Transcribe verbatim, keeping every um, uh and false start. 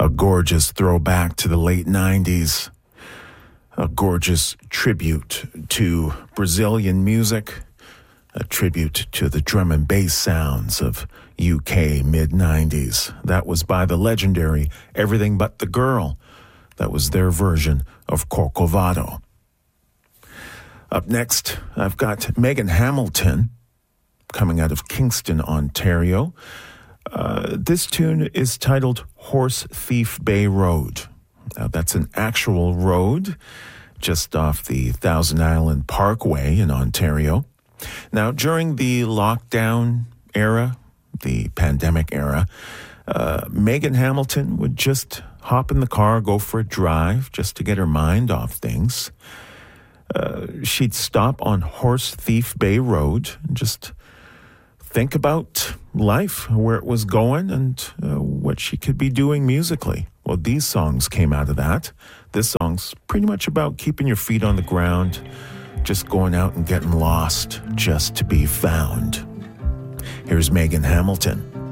A gorgeous throwback to the late nineties. A gorgeous tribute to Brazilian music. A tribute to the drum and bass sounds of U K mid-nineties. That was by the legendary Everything But the Girl. That was their version of Corcovado. Up next, I've got Megan Hamilton coming out of Kingston, Ontario. Uh, this tune is titled Horse Thief Bay Road. Now, that's an actual road just off the Thousand Island Parkway in Ontario. Now, during the lockdown era, the pandemic era, uh, Megan Hamilton would just hop in the car, go for a drive just to get her mind off things. Uh, she'd stop on Horse Thief Bay Road and just think about life, where it was going, and uh, what she could be doing musically. Well, these songs came out of that. This song's pretty much about keeping your feet on the ground, just going out and getting lost just to be found. Here's Megan Hamilton.